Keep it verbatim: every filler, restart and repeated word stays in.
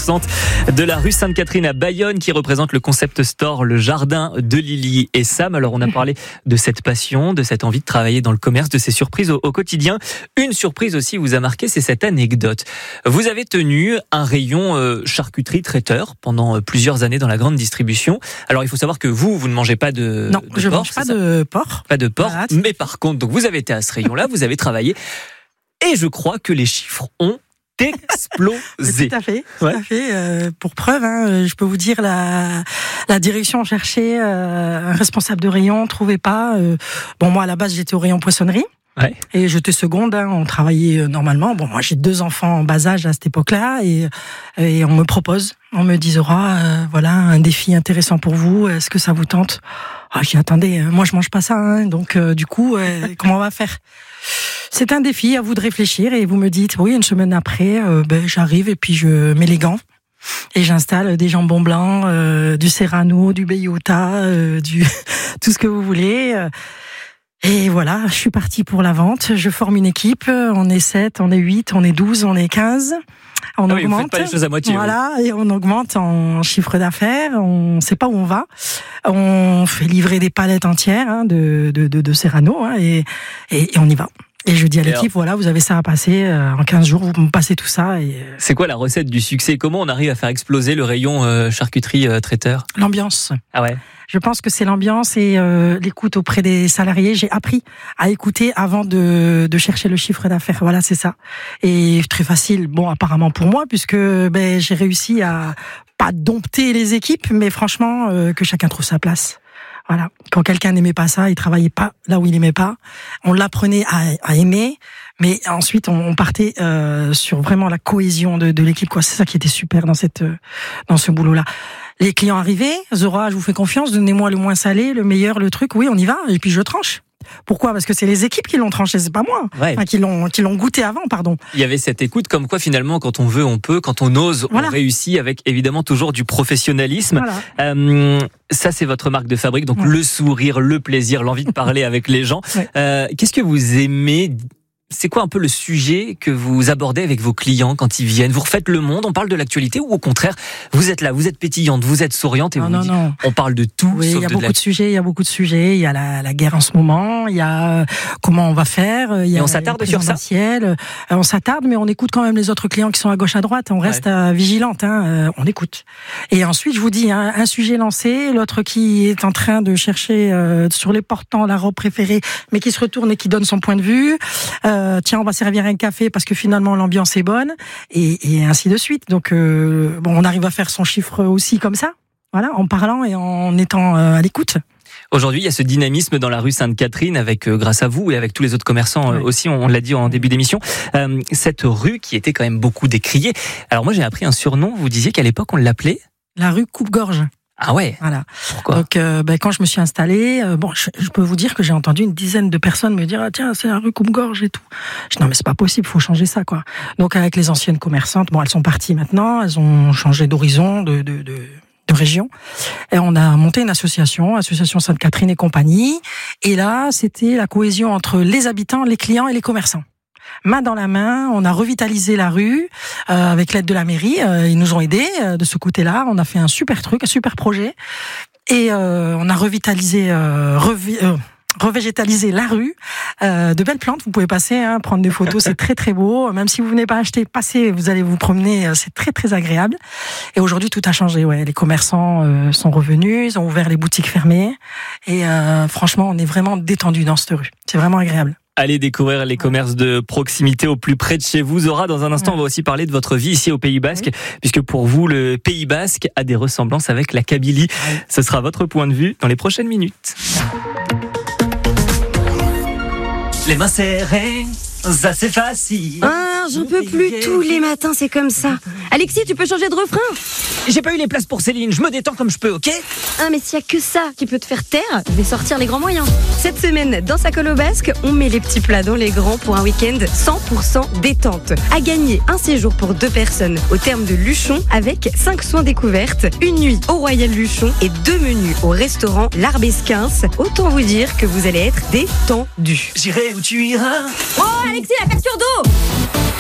commerçante de la rue Sainte-Catherine à Bayonne qui représente le concept store Le Jardin de Lily et Sam. Alors on a parlé de cette passion, de cette envie de travailler dans le commerce, de ces surprises au, au quotidien. Une surprise aussi vous a marqué, c'est cette anecdote. Vous avez tenu un rayon euh, charcuterie traiteur pendant euh, plusieurs années dans la grande distribution. Alors il faut savoir que vous, vous ne mangez pas de, non, de je porc. Non, je mange pas de porc. Pas de porc, voilà. Mais par contre, donc vous avez été à ce rayon-là, vous avez travaillé et je crois que les chiffres ont explosé. Tout à fait, tout ouais. à fait. Euh, pour preuve, hein, je peux vous dire la la direction cherchait euh, un responsable de rayon, trouvait pas. Euh, bon, moi à la base j'étais au rayon poissonnerie. Ouais. Et j'étais seconde, hein, on travaillait normalement. Bon, moi j'ai deux enfants en bas âge à cette époque-là, et, et on me propose, on me dit Zora, euh, voilà un défi intéressant pour vous. Est-ce que ça vous tente? Ah, j'ai attendez, moi je mange pas ça, hein, donc euh, du coup, euh, comment on va faire? C'est un défi, à vous de réfléchir, et vous me dites oui. Une semaine après, euh, ben j'arrive et puis je mets les gants et j'installe des jambons blancs, euh, du serrano, du bellota, euh, du tout ce que vous voulez. Euh, Et voilà, je suis partie pour la vente. Je forme une équipe. On est sept, on est huit, on est douze, on est quinze. On ah augmente. Oui, vous faites pas les choses à moitié. Voilà, oui. Et on augmente en chiffre d'affaires. On sait pas où on va. On fait livrer des palettes entières hein, de, de, de, de Serrano hein, et, et, et on y va. Et je dis à l'équipe, voilà, vous avez ça à passer euh, en quinze jours, vous me passez tout ça. Et... C'est quoi la recette du succès? Comment on arrive à faire exploser le rayon euh, charcuterie euh, traiteur? L'ambiance. Ah ouais. Je pense que c'est l'ambiance et euh, l'écoute auprès des salariés. J'ai appris à écouter avant de, de chercher le chiffre d'affaires. Voilà, c'est ça. Et très facile, bon, apparemment pour moi, puisque ben, j'ai réussi à pas dompter les équipes, mais franchement, euh, que chacun trouve sa place. Voilà. Quand quelqu'un n'aimait pas ça, il travaillait pas là où il aimait pas. On l'apprenait à, à aimer, mais ensuite on, on partait euh, sur vraiment la cohésion de, de l'équipe. Quoi, c'est ça qui était super dans cette dans ce boulot-là. Les clients arrivaient, Zora, je vous fais confiance, donnez-moi le moins salé, le meilleur, le truc. Oui, on y va. Et puis je tranche. Pourquoi? Parce que c'est les équipes qui l'ont tranché, c'est pas moi. Ouais. Enfin, qui l'ont, qui l'ont goûté avant, pardon. Il y avait cette écoute comme quoi finalement, quand on veut, on peut, quand on ose, voilà. On réussit avec évidemment toujours du professionnalisme. Voilà. Euh, ça, c'est votre marque de fabrique, donc ouais. Le sourire, le plaisir, l'envie de parler avec les gens. Ouais. Euh, qu'est-ce que vous aimez? C'est quoi un peu le sujet que vous abordez avec vos clients quand ils viennent? Vous refaites le monde, on parle de l'actualité ou au contraire, vous êtes là, vous êtes pétillante, vous êtes souriante et non, vous non, dites, non. On parle de tout. Oui, il y a de beaucoup la... de sujets, il y a beaucoup de sujets. Il y a la, la guerre en ce moment, il y a comment on va faire. Il y a et on s'attarde sur ça. Euh, on s'attarde, mais on écoute quand même les autres clients qui sont à gauche à droite. On reste ouais. euh, vigilante, hein, euh, on écoute. Et ensuite, je vous dis, hein, un sujet lancé, l'autre qui est en train de chercher euh, sur les portants la robe préférée, mais qui se retourne et qui donne son point de vue. Euh, tiens, on va servir un café parce que finalement l'ambiance est bonne et, et ainsi de suite. Donc euh, bon, on arrive à faire son chiffre aussi comme ça, voilà, en parlant et en étant euh, à l'écoute. Aujourd'hui, il y a ce dynamisme dans la rue Sainte-Catherine avec, euh, grâce à vous et avec tous les autres commerçants euh, ouais. aussi, on, on l'a dit en début d'émission, euh, cette rue qui était quand même beaucoup décriée. Alors moi j'ai appris un surnom, vous disiez qu'à l'époque on l'appelait la rue Coupe-Gorge. Ah ouais. Voilà. Pourquoi? Donc, euh, ben, quand je me suis installée, euh, bon, je, je peux vous dire que j'ai entendu une dizaine de personnes me dire, ah, tiens, c'est la rue Coupe-Gorge et tout. Je dis, non, mais c'est pas possible, faut changer ça, quoi. Donc, avec les anciennes commerçantes, bon, elles sont parties maintenant, elles ont changé d'horizon, de, de, de, de région. Et on a monté une association, Association Sainte-Catherine et compagnie. Et là, c'était la cohésion entre les habitants, les clients et les commerçants. Main dans la main, on a revitalisé la rue euh, avec l'aide de la mairie. Euh, ils nous ont aidés euh, de ce côté-là. On a fait un super truc, un super projet, et euh, on a revitalisé, euh, revi- euh, revégétalisé la rue. Euh, de belles plantes, vous pouvez passer, hein, prendre des photos, c'est très très beau. Même si vous venez pas acheter, passez, vous allez vous promener, c'est très très agréable. Et aujourd'hui, tout a changé. Ouais, les commerçants euh, sont revenus, ils ont ouvert les boutiques fermées, et euh, franchement, on est vraiment détendu dans cette rue. C'est vraiment agréable. Allez découvrir les commerces de proximité au plus près de chez vous. Zora, dans un instant, on va aussi parler de votre vie ici au Pays Basque, oui. puisque pour vous, le Pays Basque a des ressemblances avec la Kabylie. Oui. Ce sera votre point de vue dans les prochaines minutes. Les mains serrées, ça c'est facile. Ah, j'en peux plus, tous les matins c'est comme ça. Alexis, tu peux changer de refrain? J'ai pas eu les places pour Céline, je me détends comme je peux, ok? Ah, mais s'il y a que ça qui peut te faire taire, je vais sortir les grands moyens. Cette semaine, dans Sa Colo Basque, on met les petits plats dans les grands pour un week-end cent pour cent détente. À gagner un séjour pour deux personnes au terme de Luchon avec cinq soins découvertes, une nuit au Royal Luchon et deux menus au restaurant L'Arbesquins. Autant vous dire que vous allez être détendu. J'irai où tu iras. Oh, Alexis, la facture d'eau!